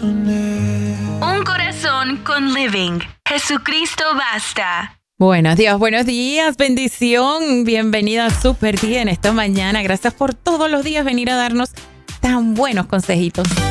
Un corazón con Living. Jesucristo basta. Buenos días, bendición. Bienvenida a Super Día en esta mañana. Gracias por todos los días venir a darnos tan buenos consejitos.